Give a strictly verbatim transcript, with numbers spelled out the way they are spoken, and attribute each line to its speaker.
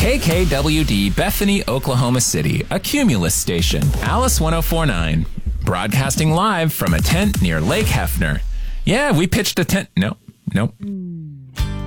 Speaker 1: K K W D, Bethany, Oklahoma City, a Cumulus station. Alice one oh four point nine, broadcasting live from a tent near Lake Hefner. Yeah, we pitched a tent. No, nope.